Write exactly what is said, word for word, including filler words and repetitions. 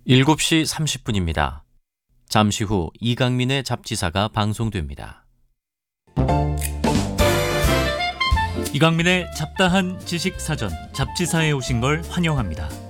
일곱 시 삼십 분입니다. 잠시 후 이강민의 잡지사가 방송됩니다. 이강민의 잡다한 지식사전 잡지사에 오신 걸 환영합니다.